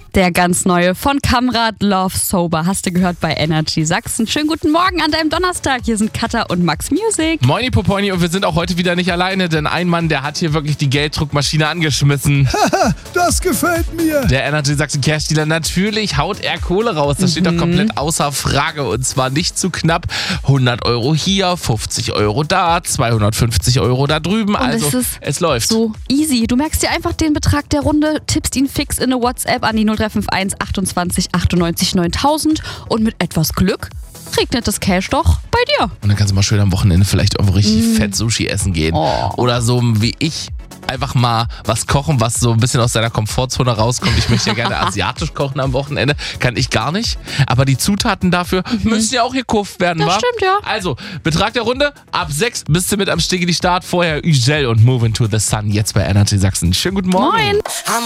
Der ganz neue von Kamrat, Love Sober, hast du gehört bei Energy Sachsen. Schönen guten Morgen an deinem Donnerstag. Hier sind Katha und Max Music. Moini Popoini, und wir sind auch heute wieder nicht alleine, denn ein Mann, der hat hier wirklich die Gelddruckmaschine angeschmissen. Das gefällt mir. Der Energy Sachsen Cash-Dealer, natürlich haut er Kohle raus. Das steht doch komplett außer Frage, und zwar nicht zu knapp. 100 Euro hier, 50 Euro da, 250 Euro da drüben. Und Also es läuft. So easy. Du merkst dir einfach den Betrag der Runde, tippst ihn fix in eine WhatsApp an die 0351 28 98 9000 und mit etwas Glück regnet das Cash doch bei dir. Und dann kannst du mal schön am Wochenende vielleicht irgendwo richtig fett Sushi essen gehen. Oh. Oder so wie ich. Einfach mal was kochen, was so ein bisschen aus deiner Komfortzone rauskommt. Ich möchte ja gerne asiatisch kochen am Wochenende. Kann ich gar nicht. Aber die Zutaten dafür müssen ja auch gekauft werden, Das wa? stimmt, ja. Also, Betrag der Runde. Ab 6 bist du mit am Start. Vorher Ugel und Move into the Sun. Jetzt bei Energy Sachsen. Schönen guten Morgen. Moin.